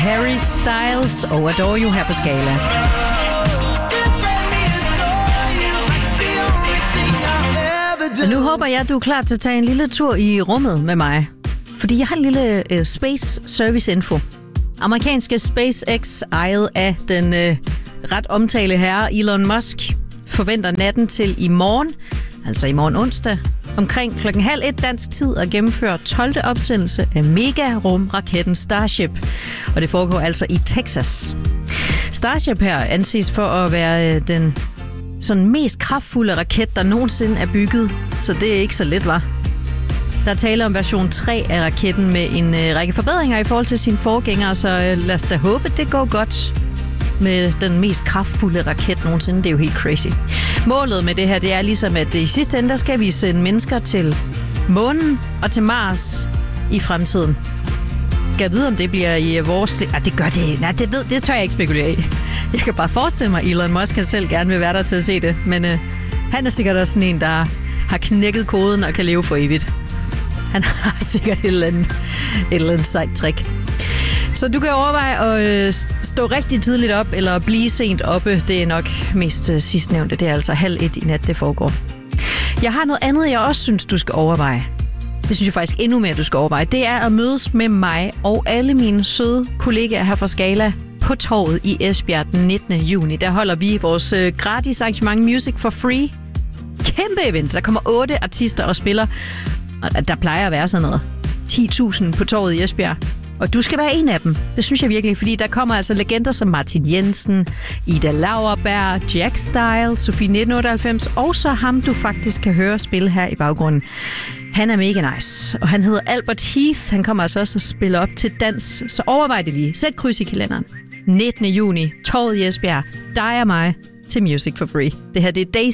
Harry Styles og Adore You her på Skala. Og nu håber jeg, at du er klar til at tage en lille tur i rummet med mig. Fordi jeg har en lille space service info. Amerikanske SpaceX, ejet af den ret omtale herre Elon Musk, forventer natten til i morgen, altså i morgen onsdag, omkring 12:30 dansk tid at gennemføre 12. opsendelse af mega-rumraketten Starship. Og det foregår altså i Texas. Starship her anses for at være den sådan mest kraftfulde raket, der nogensinde er bygget, så det er ikke så let, var. Der er tale om version 3 af raketten med en række forbedringer i forhold til sine forgængere, så lad os da håbe, det går godt med den mest kraftfulde raket nogensinde. Det er jo helt crazy. Målet med det her, det er ligesom, at i sidste ende, der skal vi sende mennesker til månen og til Mars i fremtiden. Skal jeg vide, om det bliver i vores... det gør det. Nej, det tør jeg ikke spekulere i. Jeg kan bare forestille mig, at Elon Musk kan selv gerne vil være der til at se det. Men han er sikkert også sådan en, der har knækket koden og kan leve for evigt. Han har sikkert et eller andet sejt trick. Så du kan overveje at stå rigtig tidligt op, eller blive sent oppe. Det er nok mest sidstnævnte. Det er altså 12:30 i nat, det foregår. Jeg har noget andet, jeg også synes, du skal overveje. Det synes jeg faktisk endnu mere, du skal overveje. Det er at mødes med mig og alle mine søde kollegaer her fra Skala på torvet i Esbjerg den 19. juni. Der holder vi vores gratis arrangement Music for Free. Kæmpe event. Der kommer 8 artister og spiller. Og der plejer at være sådan noget 10.000 på torvet i Esbjerg. Og du skal være en af dem. Det synes jeg virkelig, fordi der kommer altså legender som Martin Jensen, Ida Lauerberg, Jack Style, Sofie 1998, og så ham, du faktisk kan høre spille her i baggrunden. Han er mega nice, og han hedder Albert Heath. Han kommer altså også og spiller op til dans, så overvej det lige. Sæt kryds i kalenderen. 19. juni, torvet i Esbjerg. Dig og mig til Music for Free. Det her, det er Daisy